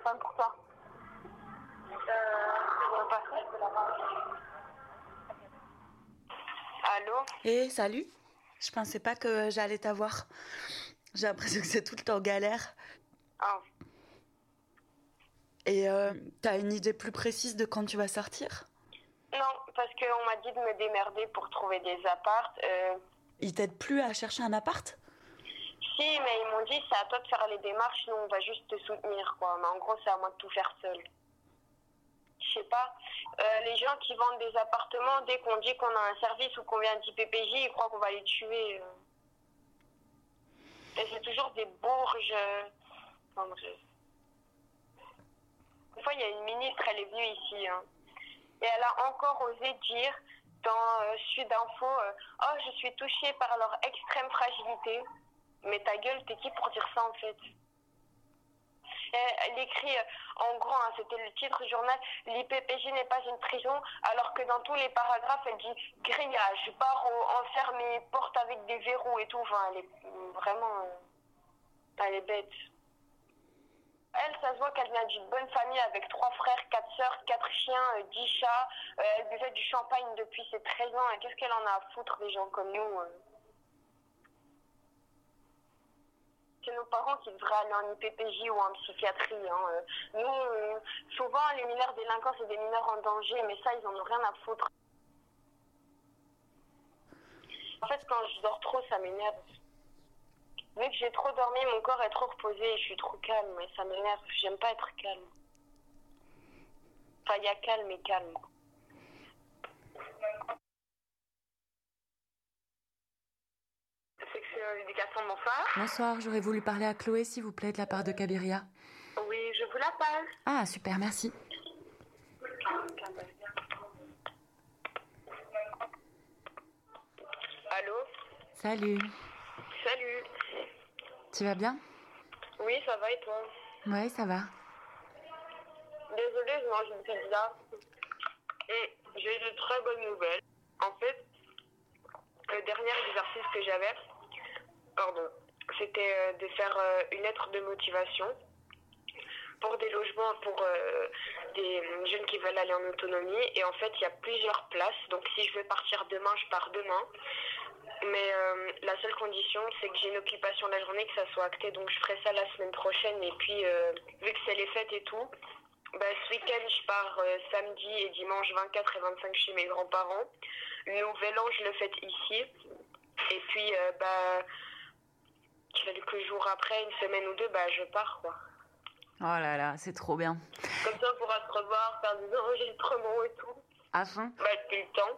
téléphone pour toi. Allô? Salut. Je pensais pas que j'allais t'avoir. J'ai l'impression que c'est tout le temps galère. Ah. Et t'as une idée plus précise de quand tu vas sortir? Non, parce qu'on m'a dit de me démerder pour trouver des apparts. Ils t'aident plus à chercher un appart? Si, mais ils m'ont dit c'est à toi de faire les démarches, nous on va juste te soutenir, quoi. Mais en gros, c'est à moi de tout faire seul. Je sais pas. Les gens qui vendent des appartements, dès qu'on dit qu'on a un service ou qu'on vient d'IPPJ, ils croient qu'on va les tuer. Et c'est toujours des bourges. Enfin, bref. Une fois, il y a une ministre, elle est venue ici. Hein, et elle a encore osé dire dans Sud Info oh, je suis touchée par leur extrême fragilité. Mais ta gueule, t'es qui pour dire ça en fait? Elle écrit en grand, hein, c'était le titre du journal, l'IPPJ n'est pas une prison, alors que dans tous les paragraphes, elle dit grillage, barreaux, enfermé, porte avec des verrous et tout. Enfin, elle est vraiment. Elle est bête. Elle, ça se voit qu'elle vient d'une bonne famille avec 3 frères, 4 sœurs, 4 chiens, 10 chats. Elle buvait du champagne depuis ses 13 ans. Et qu'est-ce qu'elle en a à foutre des gens comme nous? C'est nos parents qui devraient aller en IPPJ ou en psychiatrie. Hein. Nous, souvent, les mineurs délinquants, c'est des mineurs en danger, mais ça, ils en ont rien à foutre. En fait, quand je dors trop, ça m'énerve. Vu que j'ai trop dormi, mon corps est trop reposé et je suis trop calme. Et ça m'énerve. J'aime pas être calme. Enfin, il y a calme et calme. Section d'éducation, bonsoir. Bonsoir, j'aurais voulu parler à Chloé, s'il vous plaît, de la part de Kabiria. Oui, je vous la passe. Ah, super, merci. Allô? Salut. Salut. Tu vas bien? Oui, ça va et toi? Ouais, ça va. Désolée, je mange une pizza. Et j'ai de très bonnes nouvelles. En fait, le dernier exercice que j'avais, c'était de faire une lettre de motivation pour des logements pour des jeunes qui veulent aller en autonomie. Et en fait, il y a plusieurs places. Donc, si je veux partir demain, je pars demain. Mais la seule condition, c'est que j'ai une occupation la journée, que ça soit acté. Donc, je ferai ça la semaine prochaine. Et puis, vu que c'est les fêtes et tout, ce week-end, je pars samedi et dimanche 24 et 25 chez mes grands-parents. Le nouvel an, je le fête ici. Et puis, quelques jours après, une semaine ou deux, je pars, quoi. Oh là là, c'est trop bien. Comme ça, on pourra se revoir, faire des enregistrements et tout. À fond? Depuis le temps.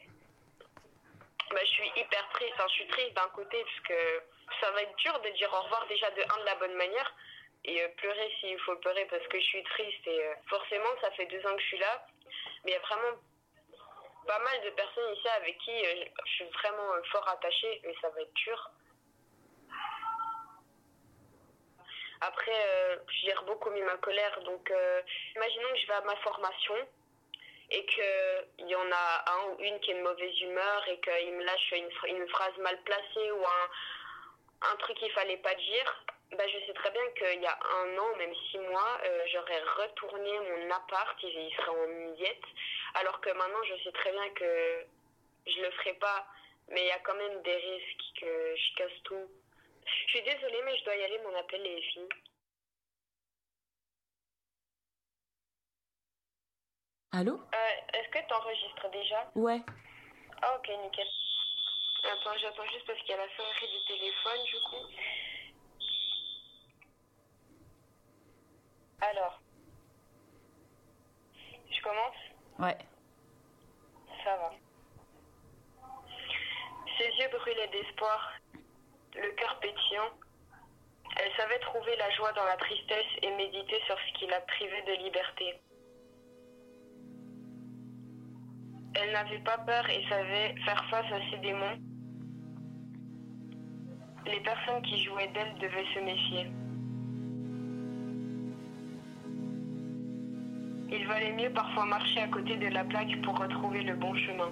Je suis hyper triste. Enfin, je suis triste d'un côté, parce que ça va être dur de dire au revoir déjà de la bonne manière. Et pleurer s'il faut pleurer parce que je suis triste. Et forcément, ça fait 2 ans que je suis là. Mais il y a vraiment pas mal de personnes ici avec qui je suis vraiment fort attachée. Mais ça va être dur. Après, je gère beaucoup mieux ma colère. Donc, imaginons que je vais à ma formation et qu'il y en a un ou une qui est de mauvaise humeur et qu'il me lâche une phrase mal placée ou un truc qu'il fallait pas dire. Je sais très bien qu'il y a 1 an, même 6 mois, j'aurais retourné mon appart, il serait en miettes. Alors que maintenant, je sais très bien que je le ferai pas. Mais il y a quand même des risques que je casse tout. Je suis désolée, mais je dois y aller, mon appel est fini. Allô? Est-ce que tu enregistres déjà? Ouais. Ah, ok, nickel. Attends, j'attends juste parce qu'il y a la sonnerie du téléphone, du coup. Alors, je commence? Ouais. Ça va. Ses yeux brûlaient d'espoir, le cœur pétillant. Elle savait trouver la joie dans la tristesse et méditer sur ce qui la privait de liberté. Elle n'avait pas peur et savait faire face à ses démons. Les personnes qui jouaient d'elle devaient se méfier. Il valait mieux parfois marcher à côté de la plaque pour retrouver le bon chemin.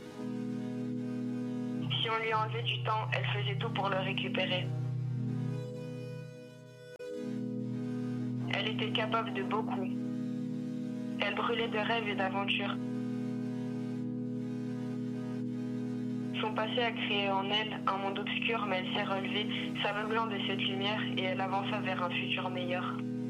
Si on lui enlevait du temps, elle faisait tout pour le récupérer. Elle était capable de beaucoup. Elle brûlait de rêves et d'aventures. Son passé a créé en elle un monde obscur, mais elle s'est relevée, s'aveuglant de cette lumière, et elle avança vers un futur meilleur.